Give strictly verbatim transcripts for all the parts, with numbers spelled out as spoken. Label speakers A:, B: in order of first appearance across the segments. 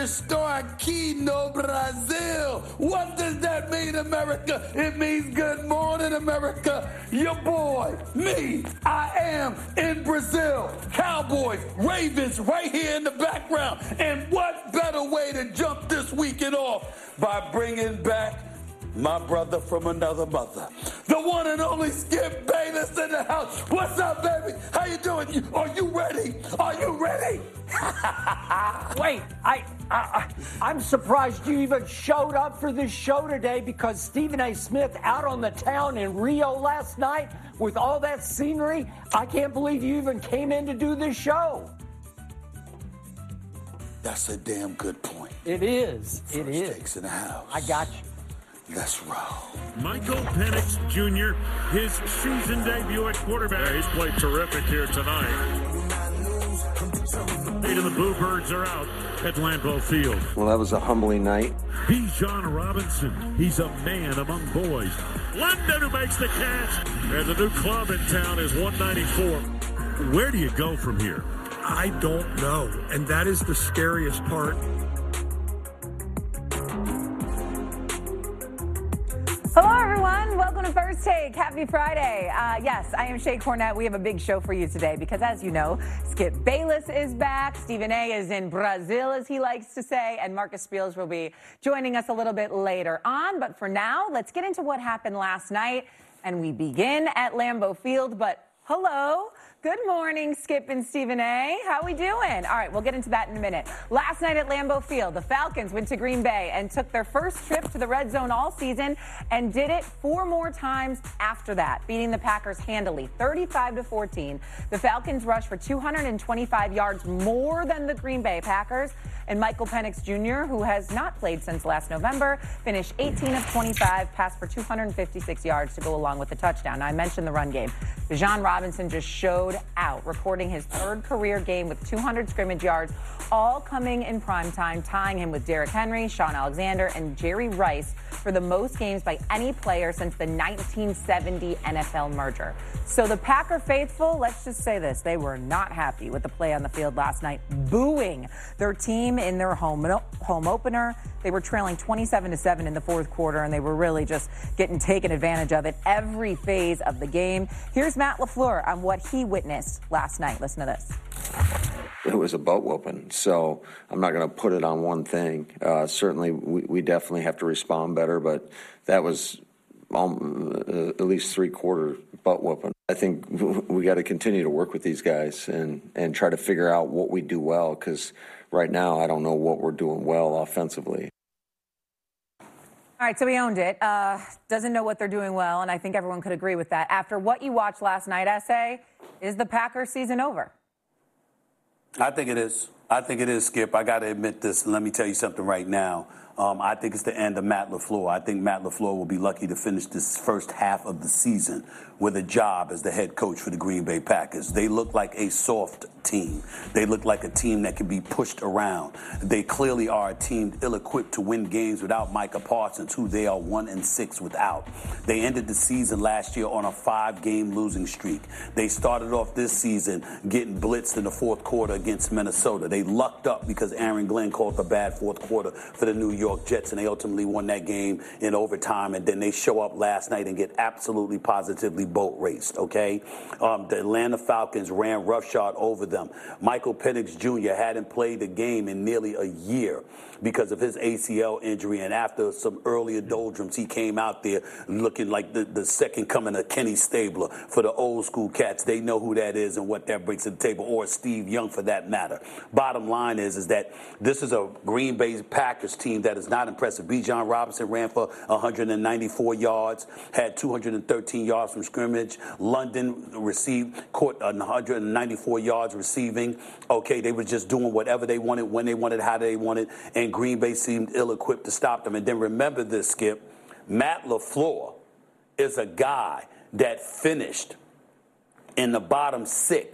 A: estou aqui no Brazil. What does that mean, America? It means good morning, America. Your boy, me, I am in Brazil. Cowboys, Ravens right here in the background. And what better way to jump this weekend off by bringing back my brother from another mother, the one and only Skip Bayless in the house. What's up, baby? How you doing? You, are you ready? Are you ready?
B: Wait, I, I, I'm surprised you even showed up for this show today, because Stephen A. Smith out on the town in Rio last night with all that scenery. I can't believe you even came in to do this show.
A: That's a damn good point.
B: It is.
A: First
B: it is.
A: Takes in the house.
B: I got you.
A: Let's roll.
C: Michael Penix Junior, his season debut at quarterback. He's played terrific here tonight. Eight of the Bluebirds are out at Lambeau Field.
D: Well, that was a humbling night.
C: Bijan Robinson, he's a man among boys. London who makes the catch. And the new club in town is one ninety-four. Where do you go from here?
E: I don't know, and that is the scariest part.
F: Hello, everyone. Welcome to First Take. Happy Friday. Uh, yes, I am Shay Cornett. We have a big show for you today because, as you know, Skip Bayless is back. Stephen A. is in Brazil, as he likes to say, and Marcus Spiels will be joining us a little bit later on. But for now, let's get into what happened last night, and we begin at Lambeau Field. But hello. Good morning, Skip and Stephen A. How we doing? All right, we'll get into that in a minute. Last night at Lambeau Field, the Falcons went to Green Bay and took their first trip to the red zone all season and did it four more times after that, beating the Packers handily, thirty-five to fourteen. The Falcons rushed for two hundred twenty-five yards more than the Green Bay Packers, and Michael Penix Junior, who has not played since last November, finished eighteen of twenty-five, passed for two hundred fifty-six yards to go along with the touchdown. Now, I mentioned the run game. Bijan Robinson just showed out, recording his third career game with two hundred scrimmage yards, all coming in prime time, tying him with Derrick Henry, Shaun Alexander, and Jerry Rice for the most games by any player since the nineteen seventy N F L merger. So the Packer faithful, let's just say this, they were not happy with the play on the field last night, booing their team in their home home opener. They were trailing twenty-seven to seven in the fourth quarter, and they were really just getting taken advantage of it every phase of the game. Here's Matt LaFleur on what he witnessed last night. Listen to this.
D: It was a butt whooping, so I'm not going to put it on one thing. Uh, certainly, we, we definitely have to respond better, but that was um, uh, at least three-quarter butt whooping. I think we got to continue to work with these guys and, and try to figure out what we do well, because right now I don't know what we're doing well offensively.
F: All right, so he owned it. Uh, doesn't know what they're doing well, and I think everyone could agree with that. After what you watched last night, S A, is the Packers season over?
A: I think it is. I think it is, Skip. I got to admit this, and let me tell you something right now. Um, I think it's the end of Matt LaFleur. I think Matt LaFleur will be lucky to finish this first half of the season with a job as the head coach for the Green Bay Packers. They look like a soft team. They look like a team that can be pushed around. They clearly are a team ill-equipped to win games without Micah Parsons, who they are one and six without. They ended the season last year on a five-game losing streak. They started off this season getting blitzed in the fourth quarter against Minnesota. They lucked up because Aaron Glenn called a bad fourth quarter for the New York Jets, and they ultimately won that game in overtime. And then they show up last night and get absolutely positively boat raced, okay? Um, the Atlanta Falcons ran roughshod over them. Michael Penix Junior hadn't played a game in nearly a year because of his A C L injury, and after some earlier doldrums, he came out there looking like the, the second coming of Kenny Stabler. For the old school cats, they know who that is and what that brings to the table, or Steve Young for that matter. Bottom line is, is that this is a Green Bay Packers team that is not impressive. Bijan Robinson ran for one hundred ninety-four yards, had two hundred thirteen yards from scrimmage. London received, caught one hundred ninety-four yards receiving. Okay, they were just doing whatever they wanted, when they wanted, how they wanted, and Green Bay seemed ill-equipped to stop them. And then remember this, Skip, Matt LaFleur is a guy that finished in the bottom six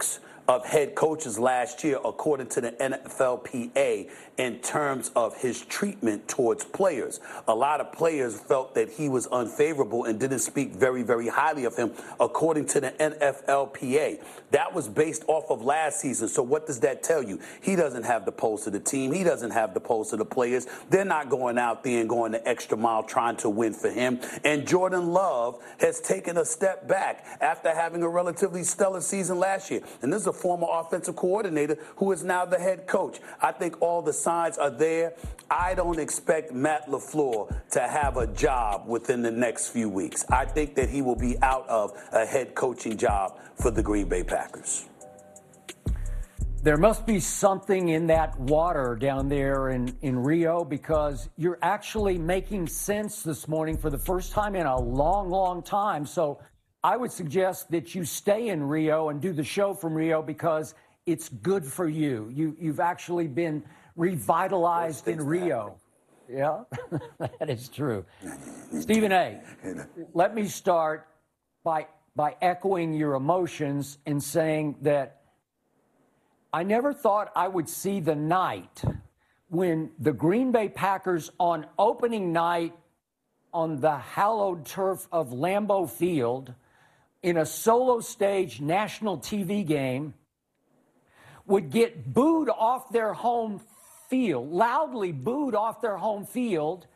A: of head coaches last year, according to the N F L P A, in terms of his treatment towards players. A lot of players felt that he was unfavorable and didn't speak very, very highly of him, according to the N F L P A. That was based off of last season. So what does that tell you? He doesn't have the pulse of the team. He doesn't have the pulse of the players. They're not going out there and going the extra mile trying to win for him. And Jordan Love has taken a step back after having a relatively stellar season last year. And this is a former offensive coordinator who is now the head coach. I think all the signs are there. I don't expect Matt LaFleur to have a job within the next few weeks. I think that he will be out of a head coaching job for the Green Bay Packers.
B: There must be something in that water down there in, in Rio, because you're actually making sense this morning for the first time in a long, long time. So I would suggest that you stay in Rio and do the show from Rio, because it's good for you. You you've actually been revitalized in Rio. Yeah, that is true. Stephen A., let me start by by echoing your emotions and saying that I never thought I would see the night when the Green Bay Packers on opening night on the hallowed turf of Lambeau Field in a solo stage national T V game would get booed off their home field, loudly booed off their home field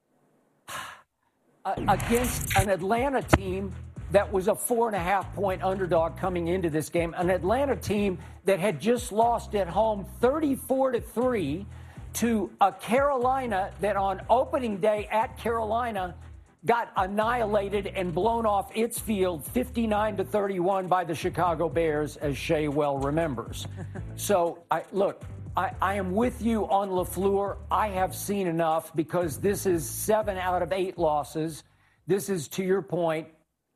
B: against an Atlanta team that was a four and a half point underdog coming into this game, an Atlanta team that had just lost at home thirty-four to three to a Carolina that on opening day at Carolina got annihilated and blown off its field fifty-nine to thirty-one by the Chicago Bears, as Shea well remembers. So, I, look, I, I am with you on LaFleur. I have seen enough, because this is seven out of eight losses. This is, to your point,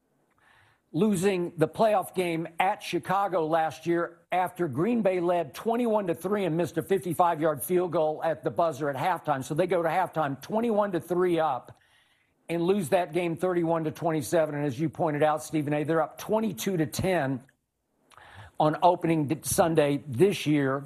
B: losing the playoff game at Chicago last year after Green Bay led twenty-one to three and missed a fifty-five yard field goal at the buzzer at halftime. So they go to halftime twenty-one to three up and lose that game thirty-one to twenty-seven. And as you pointed out, Stephen A., they're up twenty-two to ten on opening Sunday this year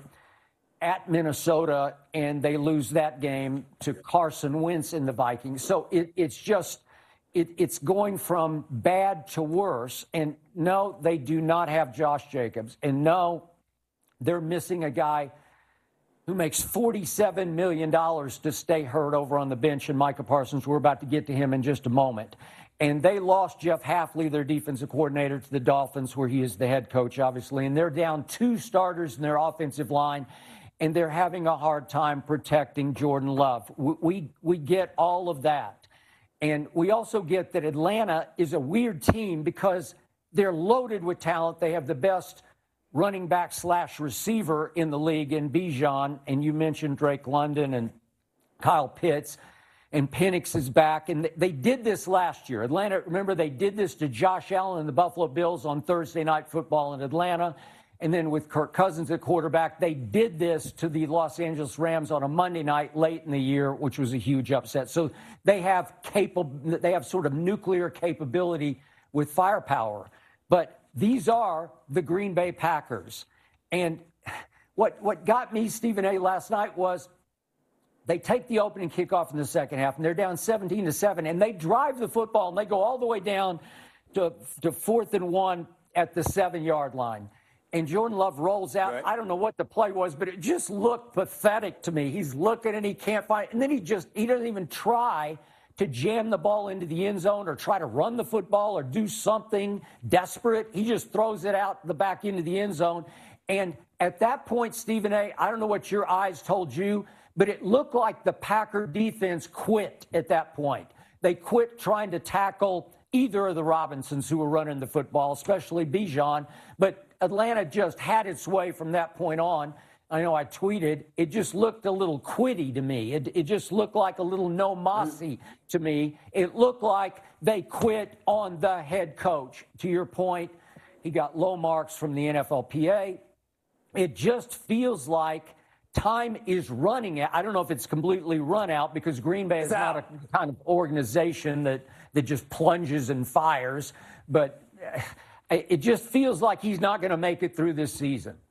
B: at Minnesota, and they lose that game to Carson Wentz in the Vikings. So it, it's just, it, it's going from bad to worse. And no, they do not have Josh Jacobs. And no, they're missing a guy who makes forty-seven million dollars to stay hurt over on the bench, and Micah Parsons. We're about to get to him in just a moment. And they lost Jeff Hafley, their defensive coordinator, to the Dolphins, where he is the head coach, obviously. And they're down two starters in their offensive line, and they're having a hard time protecting Jordan Love. We, we, we get all of that. And we also get that Atlanta is a weird team because they're loaded with talent. They have the best running back slash receiver in the league in Bijan, and you mentioned Drake London and Kyle Pitts, and Penix is back. And they did this last year. Atlanta, remember, they did this to Josh Allen and the Buffalo Bills on Thursday Night Football in Atlanta. And then with Kirk Cousins at quarterback, they did this to the Los Angeles Rams on a Monday night late in the year, which was a huge upset. So they have capable, they have sort of nuclear capability with firepower. But these are the Green Bay Packers. And what what got me, Stephen A., last night was they take the opening kickoff in the second half, and they're down seventeen to seven, and they drive the football, and they go all the way down to, to fourth and one at the seven-yard line. And Jordan Love rolls out. Right. I don't know what the play was, but it just looked pathetic to me. He's looking, and he can't find, and then he just, he doesn't even try to jam the ball into the end zone or try to run the football or do something desperate. He just throws it out the back into the end zone. And at that point, Stephen A., I don't know what your eyes told you, but it looked like the Packer defense quit at that point. They quit trying to tackle either of the Robinsons who were running the football, especially Bijan. But Atlanta just had its way from that point on. I know I tweeted, it just looked a little quitty to me. It, it just looked like a little no mossy to me. It looked like they quit on the head coach. To your point, he got low marks from the N F L P A. It just feels like time is running out. I don't know if it's completely run out, because Green Bay is not a kind of organization that, that just plunges and fires. But it just feels like he's not going to make it through this season.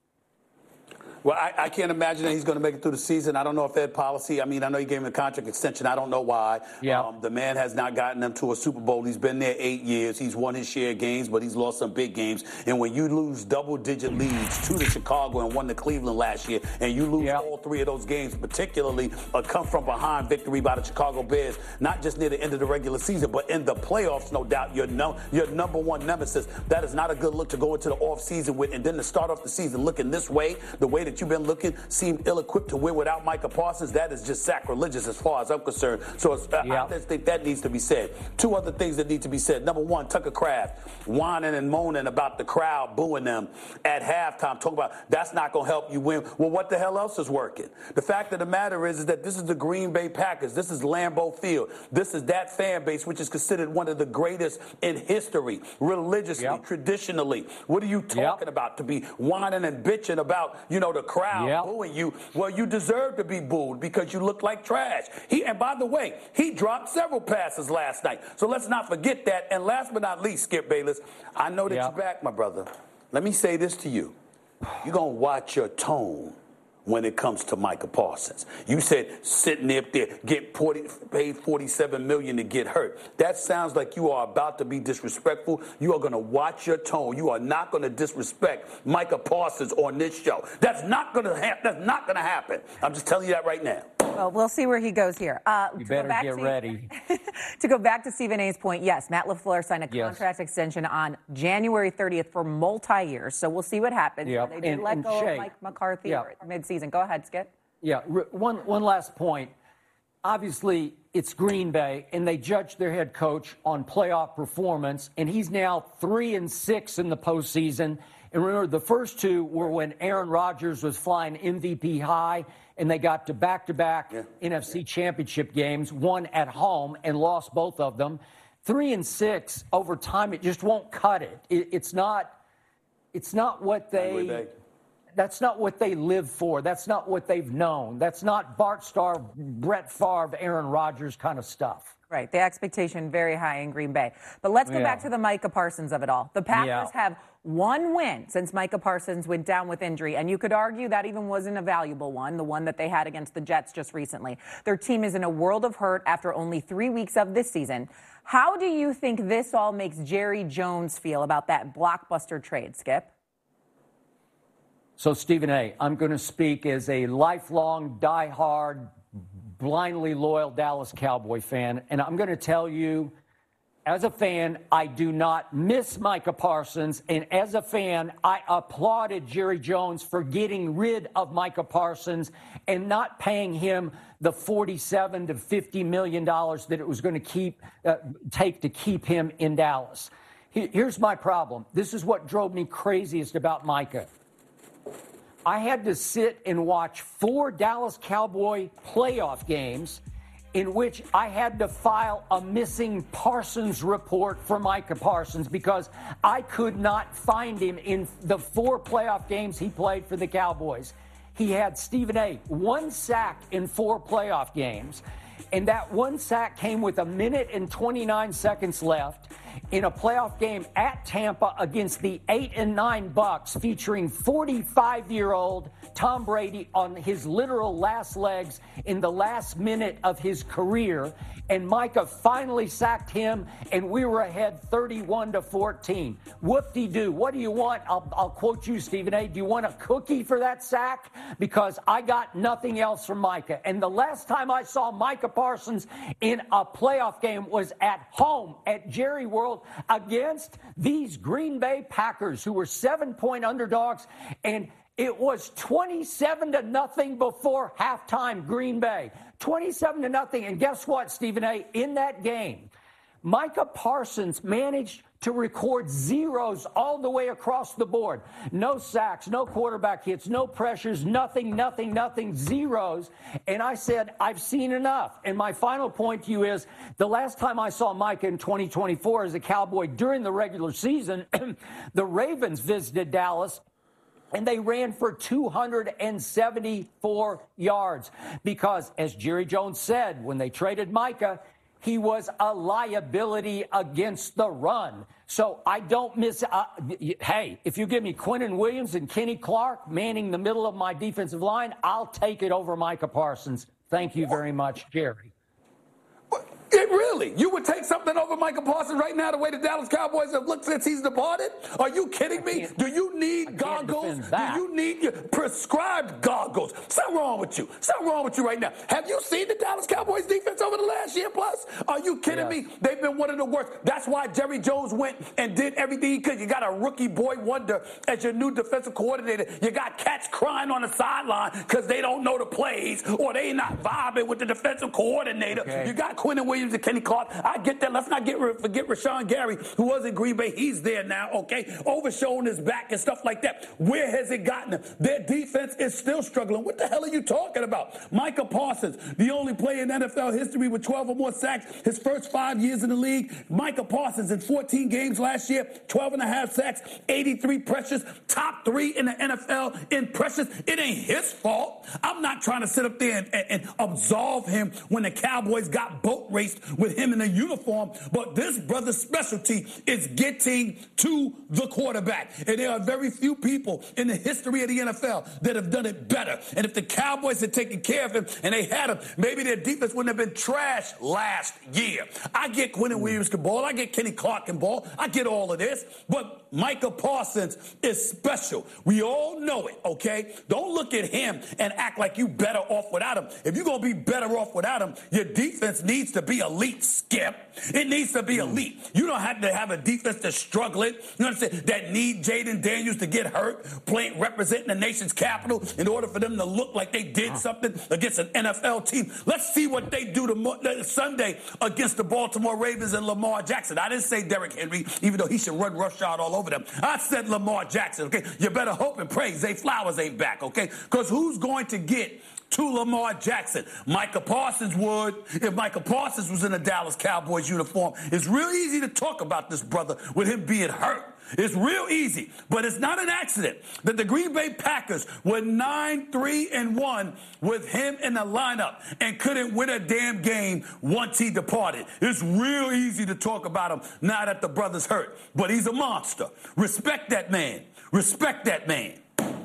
A: Well, I, I can't imagine that he's going to make it through the season. I don't know if Ed policy. I mean, I know he gave him a contract extension. I don't know why.
B: Yeah.
A: Um, the man has not gotten them to a Super Bowl. He's been there eight years. He's won his share of games, but he's lost some big games. And when you lose double-digit leads, two to Chicago and one to Cleveland last year, and you lose
B: yeah.
A: all three of those games, particularly a come-from-behind victory by the Chicago Bears, not just near the end of the regular season, but in the playoffs, no doubt, your, no, your number one nemesis. That is not a good look to go into the offseason with, and then to start off the season looking this way, the way that you've been looking, seem ill-equipped to win without Micah Parsons. That is just sacrilegious as far as I'm concerned. So it's, uh,
B: yep.
A: I just think that needs to be said. Two other things that need to be said. Number one, Tucker Kraft whining and moaning about the crowd booing them at halftime, talking about that's not going to help you win. Well, what the hell else is working? The fact of the matter is, is that this is the Green Bay Packers. This is Lambeau Field. This is that fan base, which is considered one of the greatest in history, religiously,
B: yep.
A: traditionally. What are you talking
B: yep.
A: about? To be whining and bitching about, you know, the crowd
B: yep.
A: booing you. Well, you deserve to be booed because you look like trash. He, and by the way, he dropped several passes last night. So let's not forget that. And last but not least, Skip Bayless, I know that
B: yep.
A: you're back, my brother. Let me say this to you. You're going to watch your tone when it comes to Micah Parsons. You said sitting up there, get forty, paid forty-seven million dollars to get hurt. That sounds like you are about to be disrespectful. You are going to watch your tone. You are not going to disrespect Micah Parsons on this show. That's not going to happen. That's not going to happen. I'm just telling you that right now.
F: Well, we'll see where he goes here. Uh,
B: you better get
F: to,
B: ready.
F: To go back to Stephen A's point, yes, Matt LaFleur signed a
B: yes.
F: contract extension on January thirtieth for multi-years. So we'll see what happens.
B: Yep.
F: They did
B: and,
F: let
B: and
F: go
B: Shay,
F: of Mike McCarthy
B: yep.
F: mid-season. Go ahead, Skip.
B: Yeah, one, one last point. Obviously, it's Green Bay, and they judge their head coach on playoff performance, and he's now three and six in the postseason. And remember, the first two were when Aaron Rodgers was flying M V P high, and they got to back-to-back yeah. N F C championship games, one at home, and lost both of them. Three and six over time, it just won't cut it. it it's not. It's not what they. That's not what they live for. That's not what they've known. That's not Bart Starr, Brett Favre, Aaron Rodgers kind of stuff.
F: Right. The expectation very high in Green Bay. But let's go yeah. back to the Micah Parsons of it all. The Packers yeah. have one win since Micah Parsons went down with injury, and you could argue that even wasn't a valuable one, the one that they had against the Jets just recently. Their team is in a world of hurt after only three weeks of this season. How do you think this all makes Jerry Jones feel about that blockbuster trade, Skip?
B: So, Stephen A., I'm going to speak as a lifelong, diehard, blindly loyal Dallas Cowboy fan, and I'm going to tell you, as a fan, I do not miss Micah Parsons, and as a fan, I applauded Jerry Jones for getting rid of Micah Parsons and not paying him the forty-seven to fifty million dollars that it was going to keep uh, take to keep him in Dallas. Here's my problem. This is what drove me craziest about Micah. I had to sit and watch four Dallas Cowboy playoff games in which I had to file a missing Parsons report for Micah Parsons because I could not find him in the four playoff games he played for the Cowboys. He had, Stephen A., one sack in four playoff games, and that one sack came with a minute and twenty-nine seconds left in a playoff game at Tampa against the eight and nine Bucks, featuring forty-five-year-old Tom Brady on his literal last legs in the last minute of his career. And Micah finally sacked him, and we were ahead thirty-one to fourteen. Whoop-de-doo. What do you want? I'll, I'll quote you, Stephen A. Do you want a cookie for that sack? Because I got nothing else from Micah. And the last time I saw Micah Parsons in a playoff game was at home at Jerry World against these Green Bay Packers, who were seven-point underdogs, and it was twenty-seven to nothing before halftime, Green Bay. twenty-seven to nothing. And guess what, Stephen A.? In that game, Micah Parsons managed to record zeros all the way across the board. No sacks, no quarterback hits, no pressures, nothing, nothing, nothing, zeros. And I said, I've seen enough. And my final point to you is, the last time I saw Micah in twenty twenty-four as a Cowboy during the regular season, the Ravens visited Dallas, and they ran for two hundred seventy-four yards because, as Jerry Jones said when they traded Micah, he was a liability against the run. So I don't miss. Uh, hey, if you give me Quinnen Williams and Kenny Clark manning the middle of my defensive line, I'll take it over Micah Parsons. Thank you very much, Jerry.
A: It really? You would take something over Micah Parsons right now the way the Dallas Cowboys have looked since he's departed? Are you kidding me? Do you need goggles? Do you need your prescribed goggles? Something wrong with you. Something wrong with you right now. Have you seen the Dallas Cowboys defense over the last year plus? Are you kidding
B: yes.
A: me? They've been one of the worst. That's why Jerry Jones went and did everything he could. You got a rookie boy wonder as your new defensive coordinator. You got cats crying on the sideline because they don't know the plays or they not vibing with the defensive coordinator. Okay. You got Quinnen Williams and Kenny Clark. I get that. Let's not get forget Rashawn Gary, who was in Green Bay. He's there now, okay? Overshowing his back and stuff like that. Where has it gotten them? Their defense is still struggling. What the hell are you talking about? Micah Parsons, the only player in N F L history with twelve or more sacks his first five years in the league. Micah Parsons in fourteen games last year, twelve and a half sacks, eighty-three pressures, top three in the N F L in pressures. It ain't his fault. I'm not trying to sit up there and, and, and absolve him when the Cowboys got boat raced with him in a uniform, but this brother's specialty is getting to the quarterback. And there are very few people in the history of the N F L that have done it better. And if the Cowboys had taken care of him and they had him, maybe their defense wouldn't have been trash last year. I get Quinnen Williams can ball. I get Kenny Clark can ball. I get all of this. But Micah Parsons is special. We all know it, okay? Don't look at him and act like you better off without him. If you're going to be better off without him, your defense needs to be elite, Skip. It needs to be elite. You don't have to have a defense that's struggling. You understand? That need Jaden Daniels to get hurt, playing representing the nation's capital in order for them to look like they did something against an N F L team. Let's see what they do to Sunday against the Baltimore Ravens and Lamar Jackson. I didn't say Derrick Henry, even though he should run roughshod all over them. I said Lamar Jackson, okay? You better hope and pray Zay Flowers ain't back, okay? Because who's going to get to Lamar Jackson? Micah Parsons would. If Micah Parsons was in a Dallas Cowboys uniform, it's real easy to talk about this brother with him being hurt. It's real easy, but it's not an accident that the Green Bay Packers were nine three and one with him in the lineup and couldn't win a damn game once he departed. It's real easy to talk about him now that the brother's hurt, but he's a monster. Respect that man. Respect that man.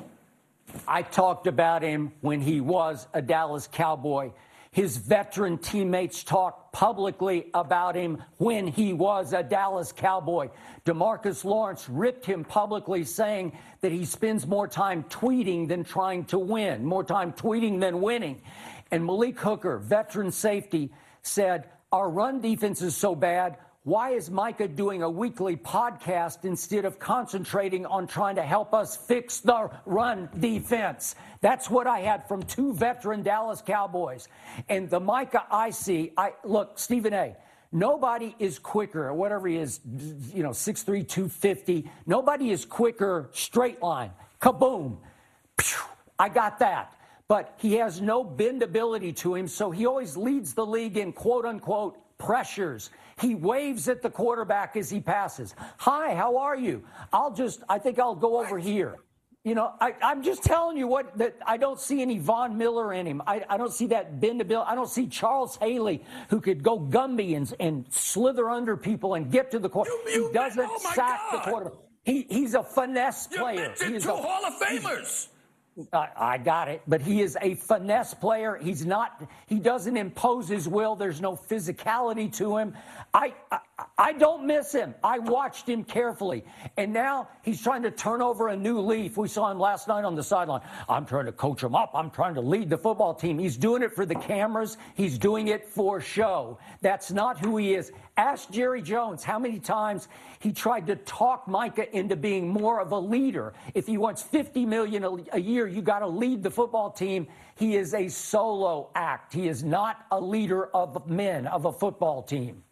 B: I talked about him when he was a Dallas Cowboy. His veteran teammates talked publicly about him when he was a Dallas Cowboy. DeMarcus Lawrence ripped him publicly, saying that he spends more time tweeting than trying to win, more time tweeting than winning. And Malik Hooker, veteran safety, said, our run defense is so bad, why is Micah doing a weekly podcast instead of concentrating on trying to help us fix the run defense? That's what I had from two veteran Dallas Cowboys. And the Micah I see, I look, Stephen A., nobody is quicker, or whatever he is, you know, six three, two fifty. Nobody is quicker straight line. Kaboom. Pew, I got that. But he has no bendability to him, so he always leads the league in quote-unquote pressures. He waves at the quarterback as he passes. Hi, how are you? I'll just, I think I'll go over here. You know, I, I'm just telling you what, that I don't see any Von Miller in him. I, I don't see that bendability. I don't see Charles Haley, who could go Gumby and, and slither under people and get to the quarterback. He doesn't
A: oh
B: sack
A: God.
B: the quarterback. He, he's a finesse
A: You
B: player.
A: mentioned
B: He's
A: two
B: a,
A: Hall of Famers.
B: I, I got it, but he is a finesse player. He's not, he doesn't impose his will. There's no physicality to him. I, I, I don't miss him. I watched him carefully. And now he's trying to turn over a new leaf. We saw him last night on the sideline. I'm trying to coach him up. I'm trying to lead the football team. He's doing it for the cameras. He's doing it for show. That's not who he is. Ask Jerry Jones how many times he tried to talk Micah into being more of a leader. If he wants fifty million dollars a year, you got to lead the football team. He is a solo act. He is not a leader of men, of a football team.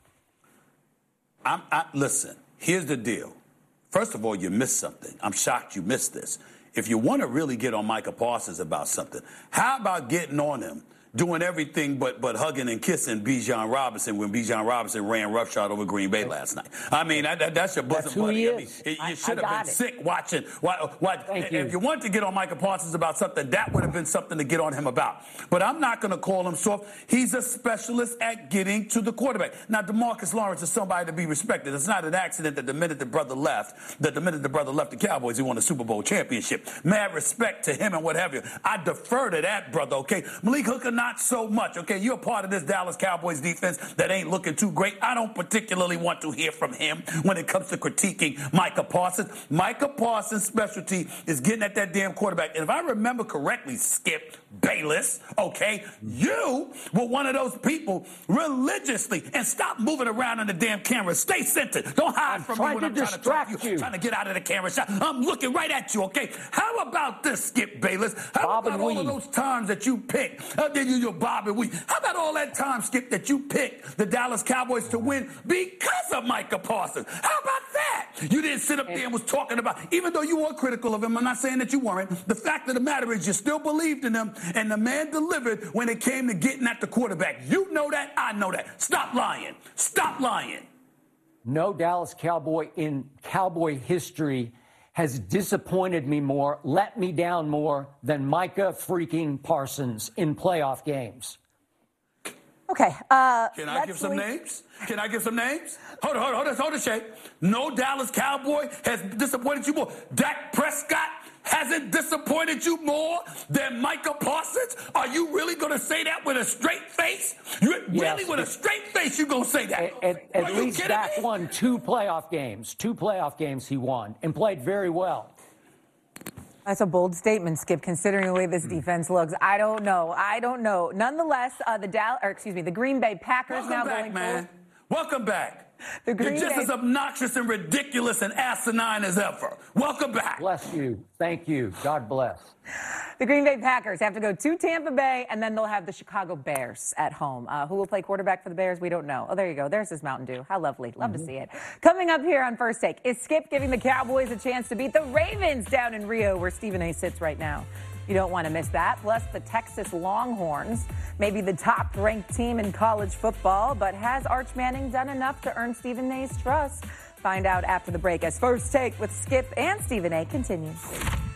A: I'm, I, listen, here's the deal. First of all, you missed something. I'm shocked you missed this. If you want to really get on Micah Parsons about something, how about getting on him doing everything but but hugging and kissing Bijan Robinson when Bijan Robinson ran roughshod over Green Bay last night. I mean, that, that, that's your bosom
B: That's who
A: buddy.
B: he
A: I mean,
B: is.
A: you
B: I-
A: should
B: I
A: have
B: got
A: been
B: it.
A: sick watching. What, what,
B: Thank
A: if
B: you.
A: you wanted to get on Micah Parsons about something, that would have been something to get on him about. But I'm not going to call him soft. He's a specialist at getting to the quarterback. Now, DeMarcus Lawrence is somebody to be respected. It's not an accident that the minute the brother left, that the minute the brother left the Cowboys, he won a Super Bowl championship. Mad respect to him and what have you. I defer to that, brother, okay? Malik Hooker, not so much, okay? You're part of this Dallas Cowboys defense that ain't looking too great. I don't particularly want to hear from him when it comes to critiquing Micah Parsons. Micah Parsons' specialty is getting at that damn quarterback. And if I remember correctly, Skip Bayless, okay, you were one of those people religiously, and stop moving around on the damn camera. Stay centered. Don't hide
B: I'm
A: from
B: trying
A: me when
B: to
A: I'm trying to talk to
B: distract
A: you.
B: you.
A: Trying to get out of the camera shot. I'm looking right at you, okay? How about this, Skip Bayless? How
B: Bob
A: about
B: and
A: all of
B: weave.
A: those times that you picked? How did you, your Bob and Weave? How about all that time, Skip, that you picked the Dallas Cowboys to win because of Micah Parsons? How about that? You didn't sit up there and was talking about, even though you were critical of him, I'm not saying that you weren't. The fact of the matter is you still believed in him, and the man delivered when it came to getting at the quarterback. You know that, I know that. Stop lying. Stop lying.
B: No Dallas Cowboy in Cowboy history has disappointed me more, let me down more than Micah freaking Parsons in playoff games.
F: Okay. Uh,
A: Can I
F: let's
A: give some
F: leave-
A: names? Can I give some names? Hold on, hold on, hold on, hold on, Shay. No Dallas Cowboy has disappointed you more. Dak Prescott hasn't disappointed you more than Micah Parsons? Are you really going to say that with a straight face? You
B: Yes.
A: really with a straight face you going to say that?
B: At, at, at
A: Are you
B: least
A: kidding
B: Dak
A: me?
B: won two playoff games. Two playoff games he won and played very well.
F: That's a bold statement, Skip, considering the way this defense looks. I don't know. I don't know. Nonetheless, uh, the Dallas, or excuse me, the Green Bay Packers
A: Welcome
F: now
A: back,
F: going
A: man.
F: forward.
A: Welcome back.
F: The Green
A: You're just
F: Bay-
A: as obnoxious and ridiculous and asinine as ever. Welcome back.
B: Bless you. Thank you. God bless.
F: The Green Bay Packers have to go to Tampa Bay, and then they'll have the Chicago Bears at home. Uh, who will play quarterback for the Bears? We don't know. Oh, there you go. There's his Mountain Dew. How lovely. Love
A: Mm-hmm.
F: to see it. Coming up here on First Take, is Skip giving the Cowboys a chance to beat the Ravens down in Rio, where Stephen A. sits right now? You don't want to miss that. Plus, the Texas Longhorns, maybe the top-ranked team in college football, but has Arch Manning done enough to earn Stephen A's trust? Find out after the break as First Take with Skip and Stephen A. continues.